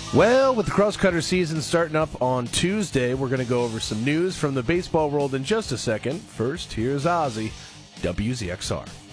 Well, with the cross-cutter season starting up on Tuesday, we're going to go over some news from the baseball world in just a second. First, here's Ozzy, WZXR.